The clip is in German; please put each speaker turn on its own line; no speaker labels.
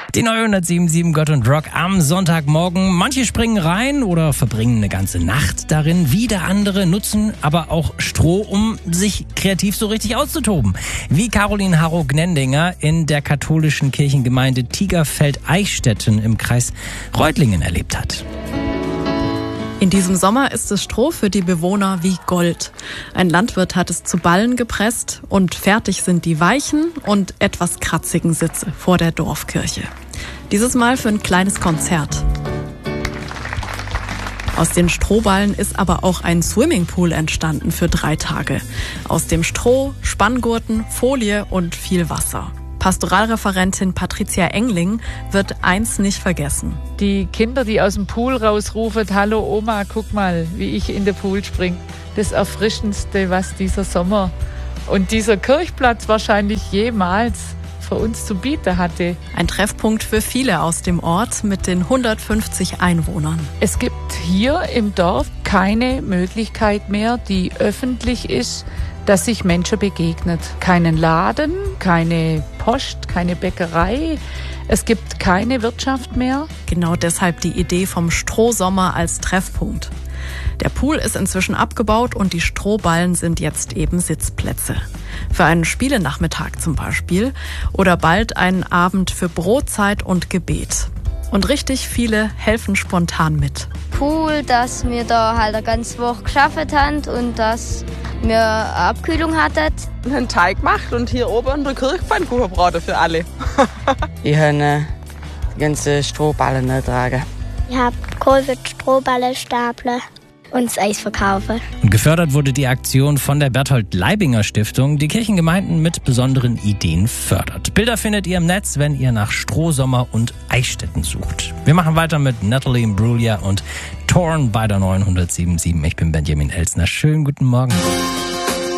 Die neue 107.7 Gott und Rock am Sonntagmorgen. Manche springen rein oder verbringen eine ganze Nacht darin. Wieder andere nutzen aber auch Stroh, um sich kreativ so richtig auszutoben. Wie Caroline Harro-Gnendinger in der katholischen Kirchengemeinde Tigerfeld-Eichstätten im Kreis Reutlingen erlebt hat.
In diesem Sommer ist das Stroh für die Bewohner wie Gold. Ein Landwirt hat es zu Ballen gepresst und fertig sind die weichen und etwas kratzigen Sitze vor der Dorfkirche. Dieses Mal für ein kleines Konzert. Aus den Strohballen ist aber auch ein Swimmingpool entstanden für 3 Tage. Aus dem Stroh, Spanngurten, Folie und viel Wasser. Pastoralreferentin Patricia Engling wird eins nicht vergessen.
Die Kinder, die aus dem Pool rausrufen, hallo Oma, guck mal, wie ich in den Pool springe. Das Erfrischendste, was dieser Sommer und dieser Kirchplatz wahrscheinlich jemals für uns zu bieten hatte.
Ein Treffpunkt für viele aus dem Ort mit den 150 Einwohnern.
Es gibt hier im Dorf keine Möglichkeit mehr, die öffentlich ist, dass sich Menschen begegnet. Keinen Laden, keine Post, keine Bäckerei. Es gibt keine Wirtschaft mehr.
Genau deshalb die Idee vom Strohsommer als Treffpunkt. Der Pool ist inzwischen abgebaut und die Strohballen sind jetzt eben Sitzplätze. Für einen Spielenachmittag zum Beispiel oder bald einen Abend für Brotzeit und Gebet. Und richtig viele helfen spontan mit.
Pool, dass wir da halt eine ganze Woche gearbeitet haben und dass wir eine Abkühlung hatten.
Wir haben einen Teig gemacht und hier oben in der Kirche Pfannkuchen braten für alle.
Ich habe die ganzen Strohballen getragen.
Ich habe geholfen, Strohballen stapeln und das Eis verkaufen.
Und gefördert wurde die Aktion von der Berthold Leibinger Stiftung, die Kirchengemeinden mit besonderen Ideen fördert. Bilder findet ihr im Netz, wenn ihr nach Strohsommer und Eichstätten sucht. Wir machen weiter mit Natalie Imbruglia und Torn bei der neuen 107.7. Ich bin Benjamin Elsner. Schönen guten Morgen.